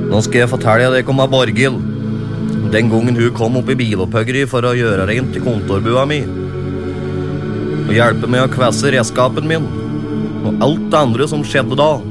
Nå skal jeg fortelle deg om Borghild. Den gangen hun kom opp i bilopphuggeri for å gjøre rent i kontorbua mi. Og hjelpe meg å kvesse redskapen min. Og alt det andre som skjedde da.